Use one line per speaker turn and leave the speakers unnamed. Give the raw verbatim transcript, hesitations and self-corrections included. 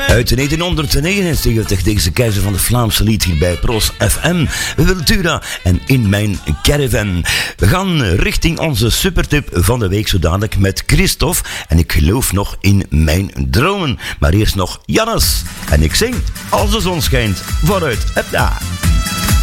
Uit negentienhonderdnegenenzeventig, deze keizer van de Vlaamse lied hier bij Pros F M, Wiltura en In Mijn Caravan. We gaan richting onze supertip van de week zo dadelijk met Christophe. En ik geloof nog in mijn dromen. Maar eerst nog Jannes. En ik zing Als de zon schijnt. Vooruit, hep daar.